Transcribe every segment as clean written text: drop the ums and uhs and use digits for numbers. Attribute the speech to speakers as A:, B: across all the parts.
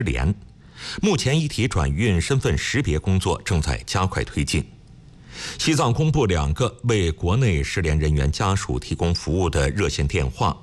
A: 联。目前一体转运身份识别工作正在加快推进。西藏公布2个为国内失联人员家属提供服务的热线电话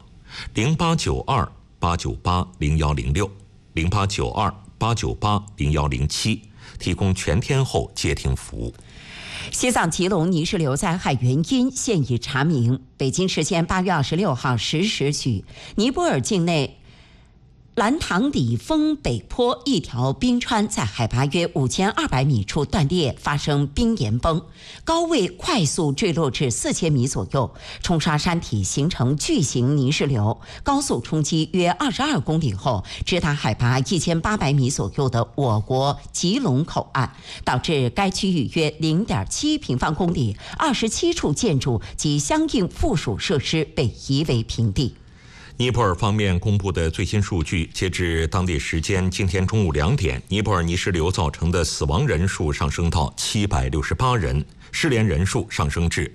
A: ：0892-898-0106、0892-898-0107，提供全天候接听服务。
B: 西藏吉隆泥石流灾害原因现已查明。北京时间8月26号10时许，尼泊尔境内兰唐里峰北坡一条冰川在海拔约5200米处断裂，发生冰岩崩，高位快速坠落至4000米左右，冲刷山体形成巨型泥石流，高速冲击约22公里后，直达海拔1800米左右的我国吉隆口岸，导致该区域约0.7平方公里27处建筑及相应附属设施被夷为平地。
A: 尼泊尔方面公布的最新数据，截至当地时间今天中午2点，尼泊尔泥石流造成的死亡人数上升到768人，失联人数上升至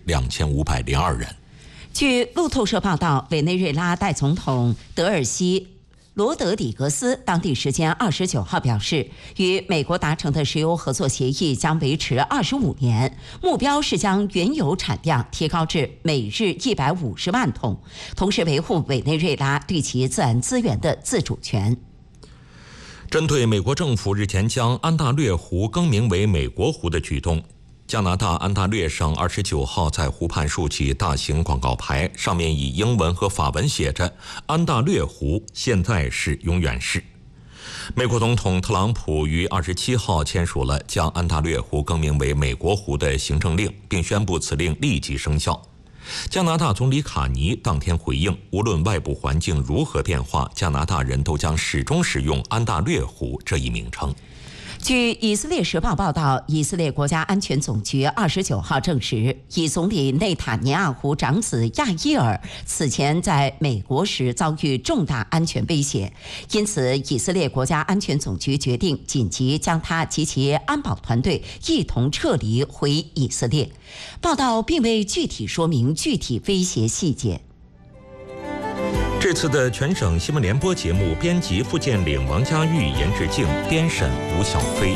A: 2502人。
B: 据路透社报道，委内瑞拉代总统德尔西罗德里格斯当地时间29号表示，与美国达成的石油合作协议将维持25年，目标是将原油产量提高至每日150万桶，同时维护委内瑞拉对其自然资源的自主权。
A: 针对美国政府日前将安大略湖更名为美国湖的举动，加拿大安大略省29号在湖畔竖起大型广告牌，上面以英文和法文写着“安大略湖现在是永远是”。美国总统特朗普于27号签署了将安大略湖更名为美国湖的行政令，并宣布此令立即生效。加拿大总理卡尼当天回应，无论外部环境如何变化，加拿大人都将始终使用安大略湖这一名称。
B: 据以色列时报报道，以色列国家安全总局29号证实，以总理内塔尼亚胡长子亚伊尔此前在美国时遭遇重大安全威胁，因此以色列国家安全总局决定紧急将他及其安保团队一同撤离回以色列。报道并未具体说明具体威胁细节。
A: 这次的全省新闻联播节目，编辑傅建岭、王家玉、严志静，编审吴小飞。